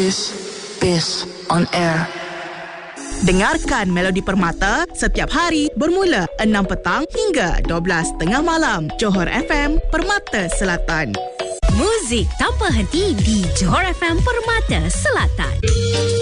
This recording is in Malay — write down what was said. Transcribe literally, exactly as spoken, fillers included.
Is Base on Air. Dengarkan Melodi Permata setiap hari bermula enam petang hingga dua belas tengah malam. Johor F M, Permata Selatan. Muzik tanpa henti di Johor F M Permata Selatan.